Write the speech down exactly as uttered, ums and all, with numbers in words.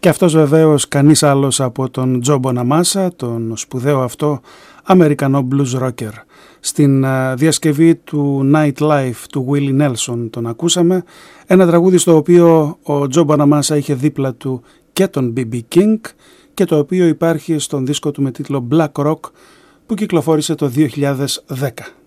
Και αυτός βεβαίως κανείς άλλος από τον Τζο Μποναμάσα, τον σπουδαίο αυτό Αμερικανό blues rocker. Στην διασκευή του Nightlife του Willie Nelson τον ακούσαμε, ένα τραγούδι στο οποίο ο Τζο Μποναμάσα είχε δίπλα του και τον μπι μπι King και το οποίο υπάρχει στον δίσκο του με τίτλο Black Rock που κυκλοφόρησε το δύο χιλιάδες δέκα.